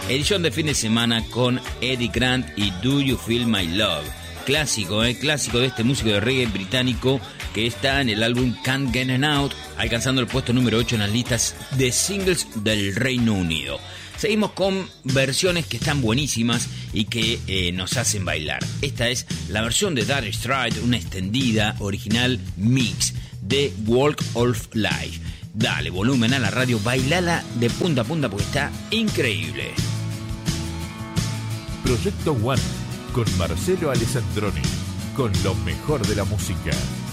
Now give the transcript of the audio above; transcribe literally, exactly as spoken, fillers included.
Edición de fin de semana con Eddie Grant y Do You Feel My Love. Clásico, eh, clásico de este músico de reggae británico que está en el álbum Can't Get Out, alcanzando el puesto número ocho en las listas de singles del Reino Unido. Seguimos con versiones que están buenísimas y que eh, nos hacen bailar. Esta es la versión de Dire Straits, una extendida original mix de Walk of Life. Dale volumen a la radio, bailala de punta a punta porque está increíble. Proyecto One con Marcelo Alessandroni, con lo mejor de la música.